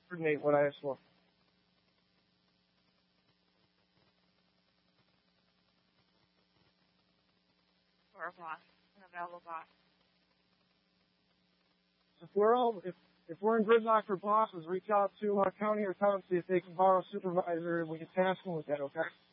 coordinate what I asked for. For a boss, an available boss. If we're in gridlock for bosses, reach out to our county or town, see if they can borrow a supervisor, and we can task them with that, okay?